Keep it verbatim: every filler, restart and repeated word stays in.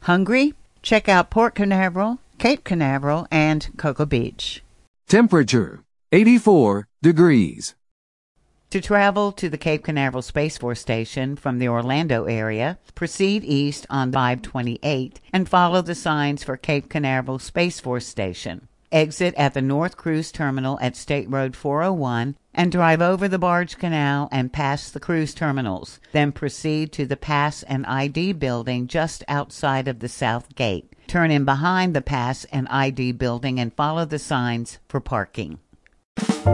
Hungry? Check out Port Canaveral, Cape Canaveral, and Cocoa Beach. Temperature, eighty-four degrees. To travel to the Cape Canaveral Space Force Station from the Orlando area, proceed east on five twenty-eight and follow the signs for Cape Canaveral Space Force Station. Exit at the North Cruise Terminal at State Road four oh one and drive over the Barge Canal and past the cruise terminals. Then proceed to the Pass and I D building just outside of the South Gate. Turn in behind the Pass and I D building and follow the signs for parking.